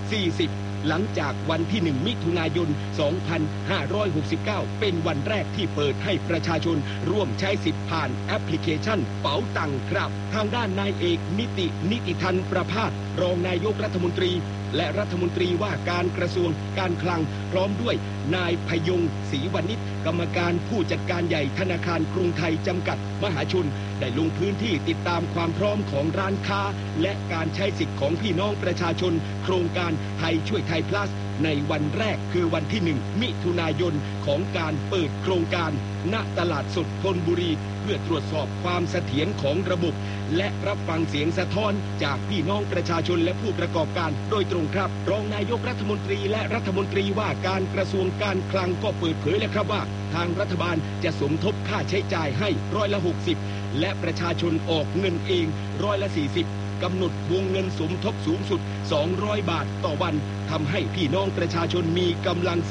40หลังจากวันที่1มิถุนายน2569เป็นวันแรกที่เปิดให้ประชาชนร่วมใช้สิทธิ์ผ่านแอปพลิเคชันเป๋าตังค์ครับทางด้านนายเอกนิติธันประภาสรองนายกรัฐมนตรีและรัฐมนตรีว่าการกระทรวงการคลังพร้อมด้วยนายพยงศรีวณิชกรรมการผู้จัดการใหญ่ธนาคารกรุงไทยจำกัดมหาชนได้ลงพื้นที่ติดตามความพร้อมของร้านค้าและการใช้สิทธิ์ของพี่น้องประชาชนโครงการไทยช่วยไทยพลัสในวันแรกคือวันที่1มิถุนายนของการเปิดโครงการณตลาดสดธนบุรีเพื่อตรวจสอบความเสถียรของระบบและรับฟังเสียงสะท้อนจากพี่น้องประชาชนและผู้ประกอบการโดยตรงครับรองนายกรัฐมนตรีและรัฐมนตรีว่าการกระทรวงการคลังก็เปิดเผยแล้วครับว่าทางรัฐบาลจะสมทบค่าใช้จ่ายให้60%และประชาชนออกเงินเอง40%กำหนดวงเงินสมทบสูงสุด200 บาทต่อวันทำให้พี่น้องประชาชนมีกำลัง